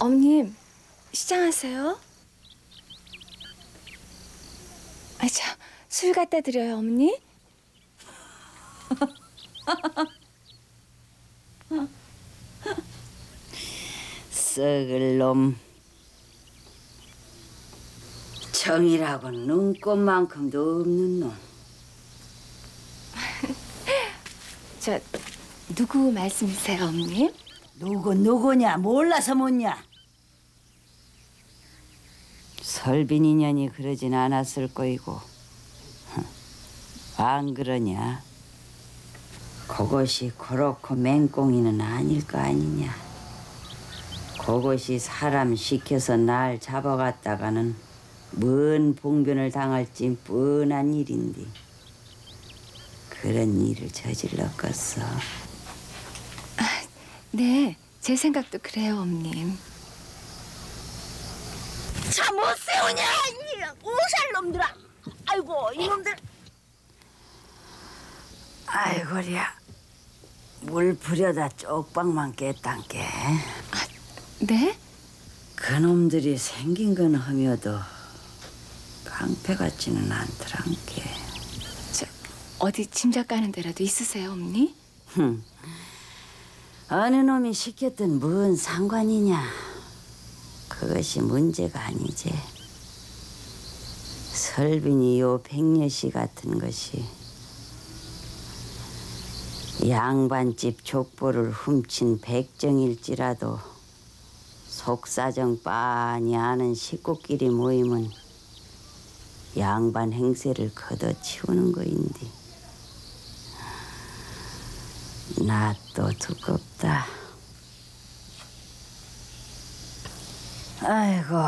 어머님, 시장하세요? 술 갖다 드려요, 어머니? 썩을 놈. 정이라고 눈꽃만큼도 없는 놈. 누구 말씀이세요, 어머님? 누구냐 몰라서 묻냐. 설빈 인연이 그러진 않았을 거이고. 안 그러냐? 그것이 그렇고 맹꽁이는 아닐 거 아니냐. 그것이 사람 시켜서 날 잡아갔다가는 뭔 봉변을 당할지 뻔한 일인데 그런 일을 저질렀겠어. 네, 제 생각도 그래요, 어머님. 차 못 세우냐 이 오살놈들아. 아이고 이놈들. 아이고야, 물 부려다 쪽방만 깼단께. 네? 그놈들이 생긴 건 하며도 깡패 같지는 않더란께. 어디 짐작 가는 데라도 있으세요, 어머니? 어느 놈이 시켰든 뭔 상관이냐. 그것이 문제가 아니지. 설빈이 요 백녀씨 같은 것이 양반집 족보를 훔친 백정일지라도 속사정 빤히 아는 식구끼리 모이면 양반 행세를 걷어치우는 거인데 나 또 두껍다. 아이고.